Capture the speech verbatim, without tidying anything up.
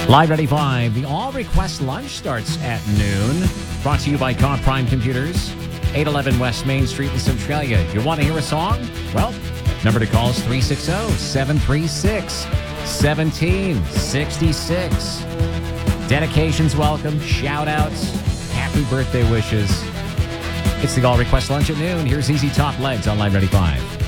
Live ninety-five, the All Request Lunch starts at noon. Brought to you by Comp Prime Computers, eight eleven West Main Street in Centralia. You want to hear a song? Well, number to call is three six zero, seven three six, one seven six six. Dedications welcome, shout-outs, happy birthday wishes. It's the All Request Lunch at noon. Here's Easy Top Legs on Live ninety-five.